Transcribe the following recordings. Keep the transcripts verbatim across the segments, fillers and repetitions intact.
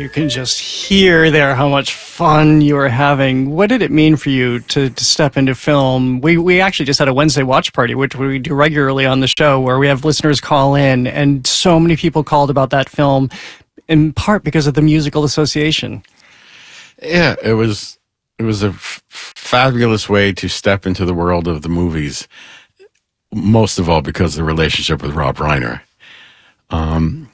you can just hear there how much fun you were having. What did it mean for you to, to step into film? We we actually just had a Wednesday watch party, which we do regularly on the show, where we have listeners call in, and so many people called about that film, in part because of the musical association. Yeah, it was it was a f- fabulous way to step into the world of the movies, most of all because of the relationship with Rob Reiner. Um,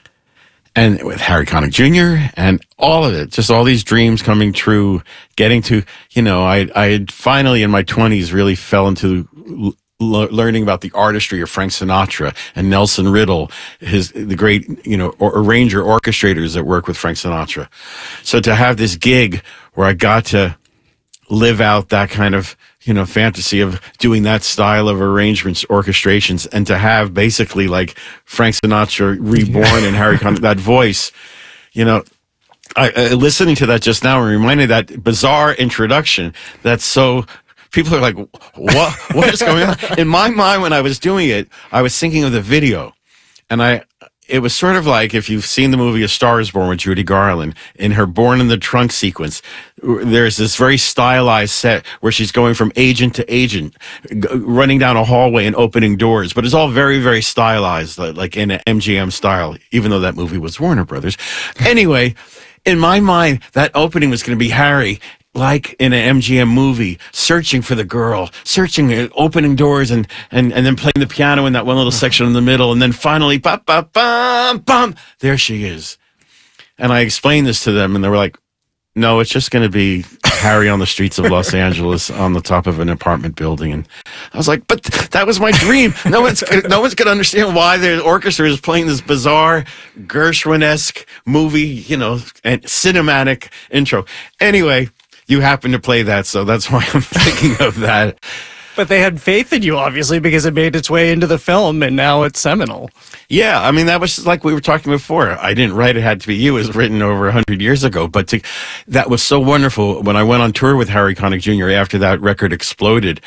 and with Harry Connick Junior and all of it, just all these dreams coming true, getting to, you know, I, I had finally in my twenties really fell into l- learning about the artistry of Frank Sinatra and Nelson Riddle, his, the great, you know, or, arranger orchestrators that work with Frank Sinatra. So to have this gig where I got to live out that kind of, you know, fantasy of doing that style of arrangements, orchestrations, and to have basically like Frank Sinatra reborn and Harry Connick, that voice, you know, I, I listening to that just now reminded that bizarre introduction that's so, people are like, what, what is going on? In my mind, when I was doing it, I was thinking of the video, and I, it was sort of like if you've seen the movie A Star is Born with Judy Garland, in her Born in the Trunk sequence, there's this very stylized set where she's going from agent to agent, g- running down a hallway and opening doors, but it's all very, very stylized, like in an M G M style, even though that movie was Warner Brothers. Anyway, in my mind, that opening was going to be Harry, like in an M G M movie, searching for the girl, searching, uh, opening doors, and, and, and then playing the piano in that one little section in the middle, and then finally, ba ba bum bum, there she is. And I explained this to them, and they were like, no, it's just going to be Harry on the streets of Los Angeles on the top of an apartment building. And I was like, but that was my dream. No one's no one's going to understand why the orchestra is playing this bizarre Gershwin-esque movie, you know, and cinematic intro. Anyway, you happen to play that, so that's why I'm thinking of that. But they had faith in you, obviously, because it made its way into the film, and now it's seminal. Yeah, I mean, that was like we were talking before. I didn't write It Had to Be You. It was written over one hundred years ago. But to, that was so wonderful when I went on tour with Harry Connick Junior after that record exploded.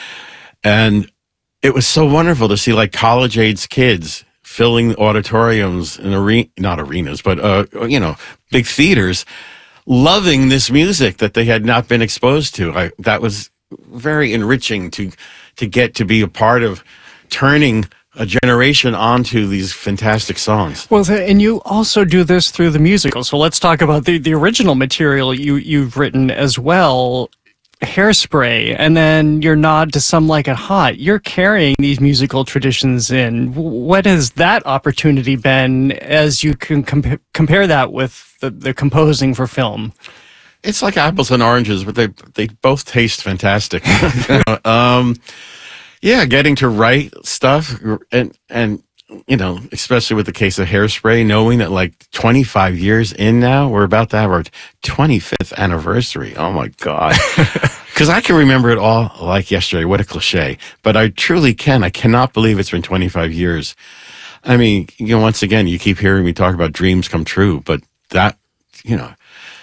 And it was so wonderful to see, like, college-age kids filling auditoriums and are- not arenas, but, uh, you know, big theaters, loving this music that they had not been exposed to. I, that was very enriching to to get to be a part of turning a generation onto these fantastic songs. Well, and you also do this through the musical. So let's talk about the, the original material you, you've written as well, Hairspray, and then your nod to Some Like It Hot. You're carrying these musical traditions in. What has that opportunity been as you can comp- compare that with the, the composing for film? It's like apples and oranges, but they they both taste fantastic. You know, um, yeah, getting to write stuff and and you know, especially with the case of Hairspray, knowing that like twenty-five years in now, we're about to have our twenty-fifth anniversary. Oh my God. Because I can remember it all like yesterday. What a cliche. But I truly can. I cannot believe it's been twenty-five years. I mean, you know, once again, you keep hearing me talk about dreams come true, but that, you know,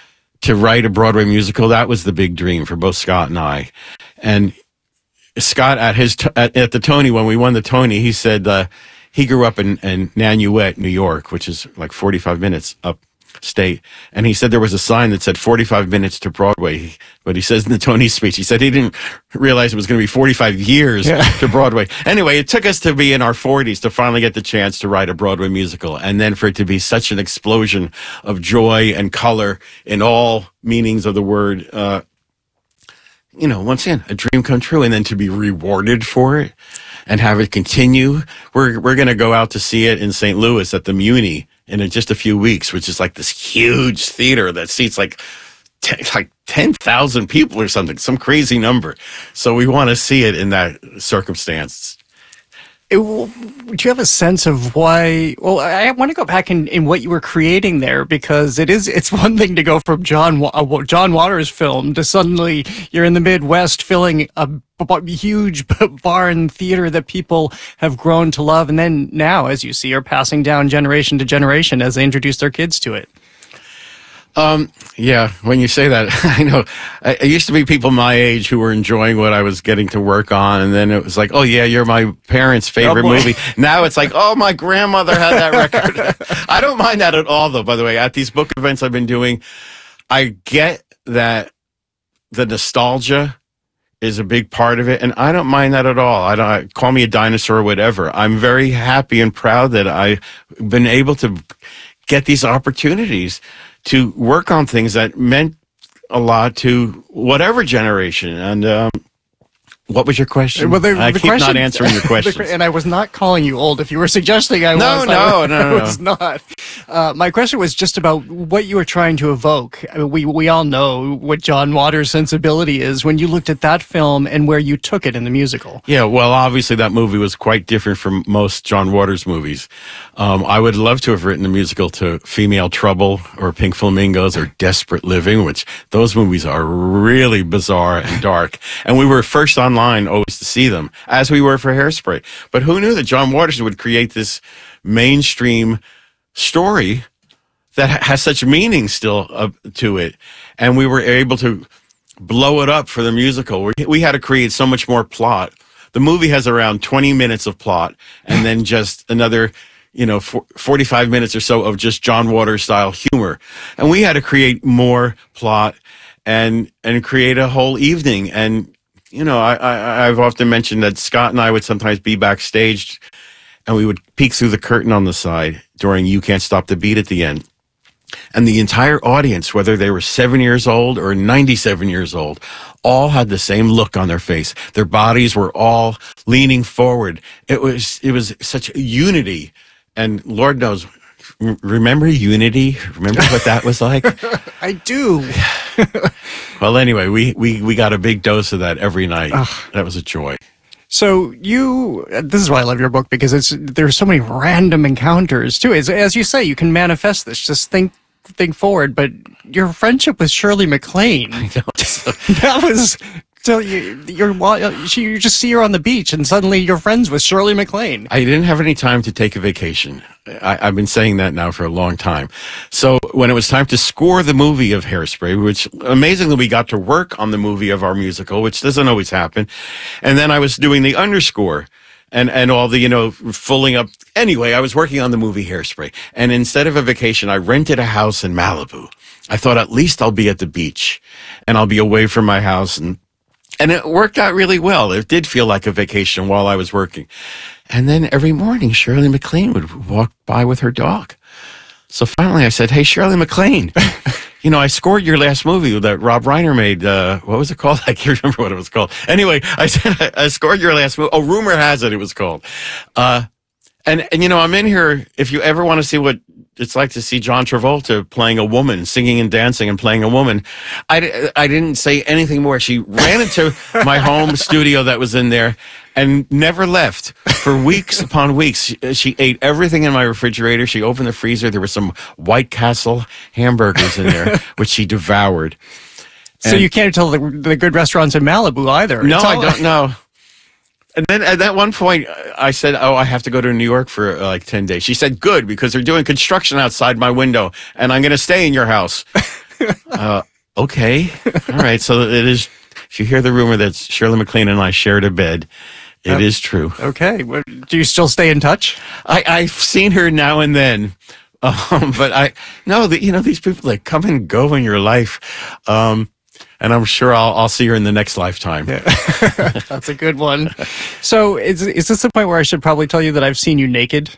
to write a Broadway musical, that was the big dream for both Scott and I. And Scott, at his t- at, at the Tony, when we won the Tony, he said uh, he grew up in, in Nanuet, New York, which is like forty-five minutes upstate. And he said there was a sign that said forty-five minutes to Broadway. But he says in the Tony speech, he said he didn't realize it was going to be forty-five years yeah. to Broadway. Anyway, it took us to be in our forties to finally get the chance to write a Broadway musical. And then for it to be such an explosion of joy and color in all meanings of the word, uh, you know, once again, a dream come true. And then to be rewarded for it and have it continue. We're, we're going to go out to see it in Saint Louis at the Muni in just a few weeks, which is like this huge theater that seats like Ten, like ten thousand people or something, some crazy number. So we want to see it in that circumstance. It, do you have a sense of why? Well, I want to go back in, in what you were creating there, because it is, it's one thing to go from John, uh, John Waters' film to suddenly you're in the Midwest filling a b- huge barn theater that people have grown to love. And then now, as you see, are passing down generation to generation as they introduce their kids to it. Um, yeah, when you say that, I know I, it used to be people my age who were enjoying what I was getting to work on. And then it was like, oh, yeah, you're my parents' favorite Oh, boy. movie. Now it's like, oh, my grandmother had that record. I don't mind that at all, though, by the way. At these book events I've been doing, I get that the nostalgia is a big part of it, and I don't mind that at all. I don't I, call me a dinosaur or whatever. I'm very happy and proud that I've been able to get these opportunities to work on things that meant a lot to whatever generation. And um, what was your question? Well, the, I the keep question, not answering your questions. the, and I was not calling you old. If you were suggesting I No, was, no, I, no, I no, was not. Uh, my question was just about what you were trying to evoke. I mean, we we all know what John Waters' sensibility is when you looked at that film and where you took it in the musical. Yeah, well, obviously that movie was quite different from most John Waters movies. Um, I would love to have written a musical to Female Trouble or Pink Flamingos or Desperate Living, which those movies are really bizarre and dark. And we were first online always to see them, as we were for Hairspray. But who knew that John Waters would create this mainstream story that ha- has such meaning still uh, to it? And we were able to blow it up for the musical. We, we had to create so much more plot. The movie has around twenty minutes of plot and then just another, you know, for, forty-five minutes or so of just John Waters style humor. And we had to create more plot and, and create a whole evening. And, you know, I, I, I've often mentioned that Scott and I would sometimes be backstage and we would peek through the curtain on the side during You Can't Stop the Beat at the end. And the entire audience, whether they were seven years old or ninety-seven years old, all had the same look on their face. Their bodies were all leaning forward. It was, it was such unity. And Lord knows, remember Unity? Remember what that was like? I do. Well, anyway, we, we, we got a big dose of that every night. That was a joy. So you, this is why I love your book, because it's there's so many random encounters too. As, as you say, you can manifest this. Just think think forward. But your friendship with Shirley MacLaine, that was so you you're you just see her on the beach and suddenly you're friends with Shirley MacLaine. I didn't have any time to take a vacation. I, I've been saying that now for a long time. So when it was time to score the movie of Hairspray, which amazingly we got to work on the movie of our musical, which doesn't always happen. And then I was doing the underscore and, and all the, you know, fulling up. Anyway, I was working on the movie Hairspray. And instead of a vacation, I rented a house in Malibu. I thought at least I'll be at the beach and I'll be away from my house. And And it worked out really well. It did feel like a vacation while I was working. And then every morning, Shirley MacLaine would walk by with her dog. So finally I said, hey, Shirley MacLaine, you know, I scored your last movie that Rob Reiner made. Uh, what was it called? I can't remember what it was called. Anyway, I said, I, I scored your last movie. Oh, Rumor Has It, it was called. Uh, and, and, you know, I'm in here. If you ever want to see what it's like to see John Travolta playing a woman, singing and dancing and playing a woman, I, I didn't say anything more. She ran into my home studio that was in there and never left for weeks upon weeks. She, she ate everything in my refrigerator. She opened the freezer. There were some White Castle hamburgers in there, which she devoured. So And- you can't tell the, the good restaurants in Malibu either. No, It's I all- don't know. And then at that one point, I said, oh, I have to go to New York for uh, like ten days. She said, good, because they're doing construction outside my window, and I'm going to stay in your house. uh, okay. All right. So it is, if you hear the rumor that Shirley MacLaine and I shared a bed, it Yep. is true. Okay. Well, do you still stay in touch? I, I've seen her now and then. Um, but I, no, the, you know, these people that come and go in your life. Um, And I'm sure I'll, I'll see her in the next lifetime. Yeah. That's a good one. So is is this the point where I should probably tell you that I've seen you naked?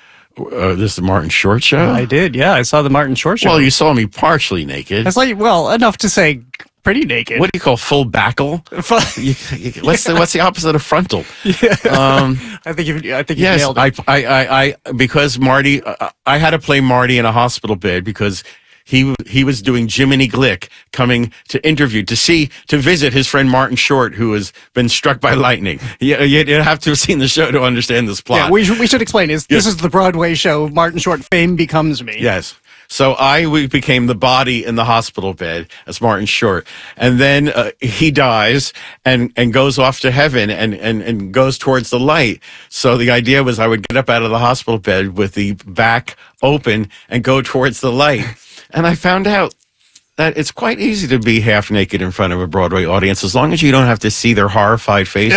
Uh, this is the Martin Short show? I did, yeah. I saw the Martin Short show. Well, you saw me partially naked. It's like, well, enough to say pretty naked. What do you call full backle? You, you, what's, the, what's the opposite of frontal? Yeah. Um, I think you I think you yes, nailed it. I, I, I, I, because Marty, I, I had to play Marty in a hospital bed because he he was doing Jiminy Glick, coming to interview, to see, to visit his friend Martin Short, who has been struck by lightning. You, you have to have seen the show to understand this plot. Yeah, we should, we should explain. Is Yes. This is the Broadway show, Martin Short, Fame Becomes Me. Yes. So I we became the body in the hospital bed as Martin Short. And then uh, he dies and, and goes off to heaven and, and, and goes towards the light. So the idea was I would get up out of the hospital bed with the back open and go towards the light. And I found out that it's quite easy to be half naked in front of a Broadway audience as long as you don't have to see their horrified faces.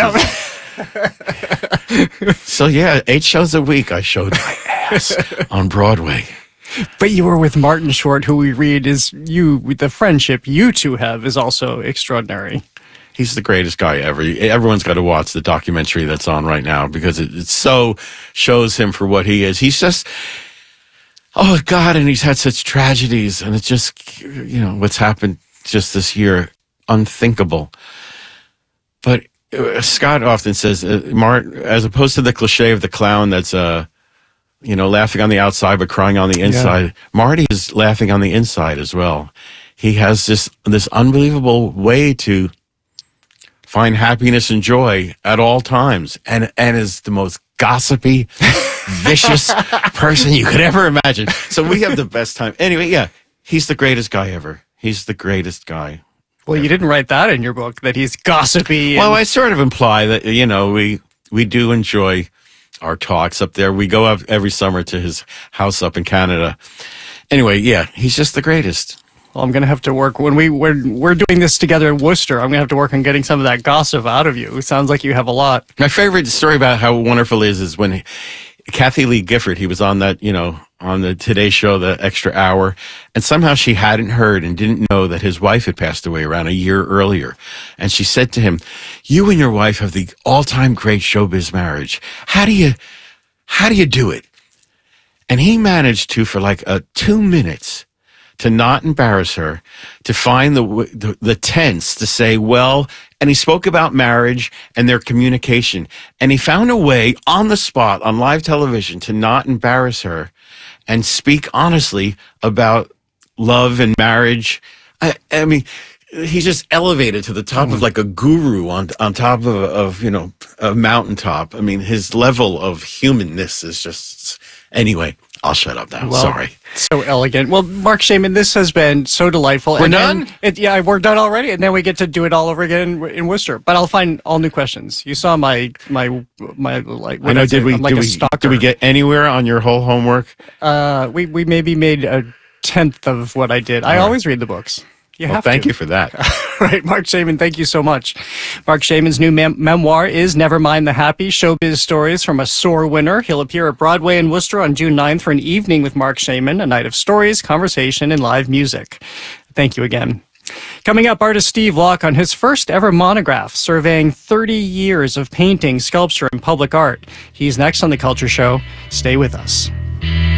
Yeah. So yeah, eight shows a week I showed my ass on Broadway. But you were with Martin Short, who we read is you, the friendship you two have is also extraordinary. He's the greatest guy ever. Everyone's got to watch the documentary that's on right now because it, it so shows him for what he is. He's just, oh God, and he's had such tragedies, and it's just, you know, what's happened just this year, unthinkable. But uh, Scott often says, uh, Mart, as opposed to the cliche of the clown that's, uh, you know, laughing on the outside but crying on the inside, yeah. Marty is laughing on the inside as well. He has this this unbelievable way to find happiness and joy at all times, and and is the most gossipy, vicious person you could ever imagine. So we have the best time. Anyway, yeah, he's the greatest guy ever. He's the greatest guy. Well, ever. You didn't write that in your book, that he's gossipy. Well, and- I sort of imply that, you know, we we do enjoy our talks up there. We go up every summer to his house up in Canada. Anyway, yeah, he's just the greatest. Well, I'm going to have to work when we when we're doing this together in Worcester. I'm going to have to work on getting some of that gossip out of you. It sounds like you have a lot. My favorite story about how wonderful it is is when he, Kathy Lee Gifford, he was on that, you know, on the Today Show, the extra hour, and somehow she hadn't heard and didn't know that his wife had passed away around a year earlier. And she said to him, "You and your wife have the all-time great showbiz marriage. How do you, how do you do it?" And he managed to, for like uh, two minutes, to not embarrass her, to find the, the the tense, to say, well, and he spoke about marriage and their communication, and he found a way on the spot on live television to not embarrass her and speak honestly about love and marriage. I, I mean, he's just elevated to the top of like a guru on on top of, of you know, a mountaintop. I mean, his level of humanness is just, anyway. I'll shut up now. Well, sorry. So elegant. Well, Marc Shaiman, this has been so delightful. We're and done? It, yeah, we're done already, and then we get to do it all over again in, in Worcester. But I'll find all new questions. You saw my my my like. I know. Did we? like did, a we stalker. did we get anywhere on your whole homework? Uh, we we maybe made a tenth of what I did. I right. always read the books. You well, have thank to. you for that. Right, Marc Shaiman, thank you so much. Marc Shaiman's new mem- memoir is Never Mind the Happy, Showbiz Stories from a Sore Winner. He'll appear at Broadway in Worcester on June ninth for an evening with Marc Shaiman, a night of stories, conversation, and live music. Thank you again. Coming up, artist Steve Locke on his first ever monograph, surveying thirty years of painting, sculpture, and public art. He's next on The Culture Show. Stay with us.